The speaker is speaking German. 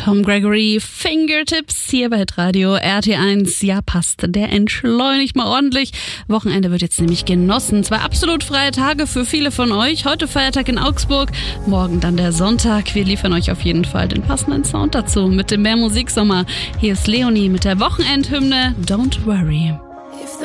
Tom Gregory, Fingertips hier bei Hitradio RT1. Ja, passt, der entschleunigt mal ordentlich. Wochenende wird jetzt nämlich genossen. 2 absolut freie Tage für viele von euch. Heute Feiertag in Augsburg, morgen dann der Sonntag. Wir liefern euch auf jeden Fall den passenden Sound dazu mit dem Mehr Musiksommer. Hier ist Leonie mit der Wochenendhymne Don't Worry.